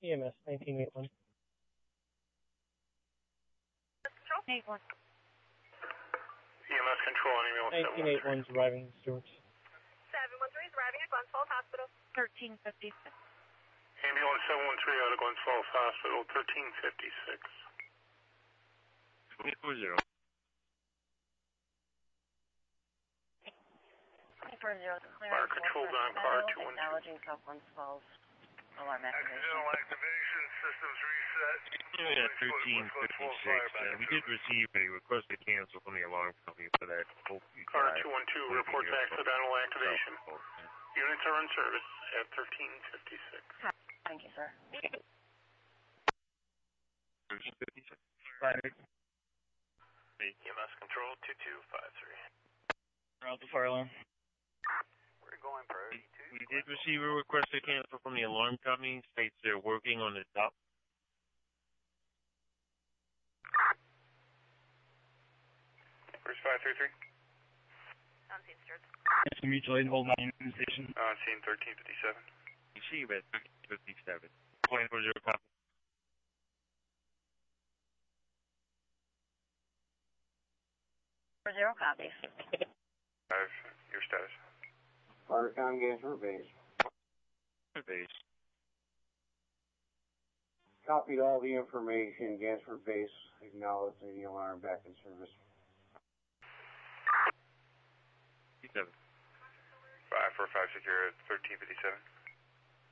EMS 1981. 81. EMS control on email 1981 is arriving in Stewart. 713 is arriving at Glens Falls Hospital. 1356. Ambulance 713 out of Glens Falls Hospital, 1356. 24-0. 24-0. Fire control on car 212. Acknowledging South Glens Falls. Alarm activation. Accidental activation, systems reset. Yeah, 1356. We did receive a request to cancel from the alarm company for that. Car 212 reports accidental activation. Units are in service at 1356. Thank you, sir. 1356. EMS control 2253. Out the fire alarm. We're going priority 2. We did receive a request to cancel from the alarm company. States they're working on the top. Where's 533? On scene, Stuart. Mutual aid, hold 9 in the station. On scene 1357. Receive at 1357. 24-0 copy. For 0 copies. 5, your status. Watertown Gansford Base. Base. Copied all the information. Gansford Base acknowledged the alarm back in service. 57. 545 secure at 1357.